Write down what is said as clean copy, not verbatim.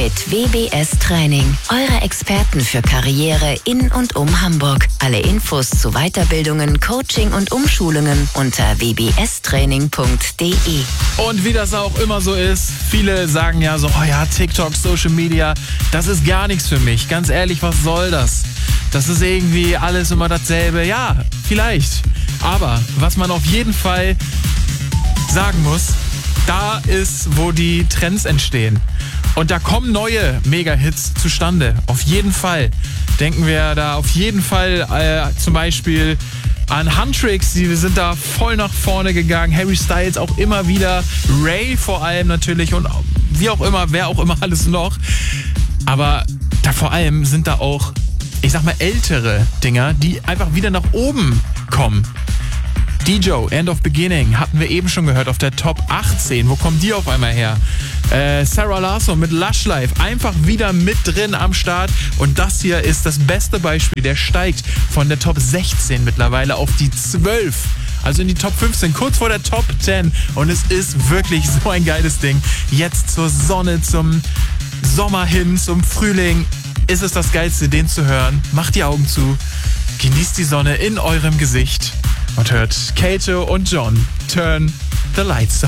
mit WBS Training. Eure Experten für Karriere in und um Hamburg. Alle Infos zu Weiterbildungen, Coaching und Umschulungen unter wbstraining.de. Und wie das auch immer so ist, viele sagen ja so, oh ja, TikTok, Social Media, das ist gar nichts für mich. Ganz ehrlich, was soll das? Das ist irgendwie alles immer dasselbe. Ja, vielleicht. Aber was man auf jeden Fall sagen muss, da ist, wo die Trends entstehen. Und da kommen neue Mega-Hits zustande. Auf jeden Fall. Denken wir da auf jeden Fall zum Beispiel an Huntrix. Die sind da voll nach vorne gegangen. Harry Styles auch immer wieder. Ray vor allem natürlich. Und wie auch immer, wer auch immer alles noch. Aber da vor allem sind da auch, ich sag mal, ältere Dinger, die einfach wieder nach oben kommen. D-Joe, End of Beginning, hatten wir eben schon gehört auf der Top 18. Wo kommen die auf einmal her? Sarah Larsson mit Lush Life, einfach wieder mit drin am Start. Und das hier ist das beste Beispiel. Der steigt von der Top 16 mittlerweile auf die 12. Also in die Top 15, kurz vor der Top 10. Und es ist wirklich so ein geiles Ding. Jetzt zur Sonne, zum Sommer hin, zum Frühling. Ist es das Geilste, den zu hören. Macht die Augen zu, genießt die Sonne in eurem Gesicht und hört Kato und John Turn the Lights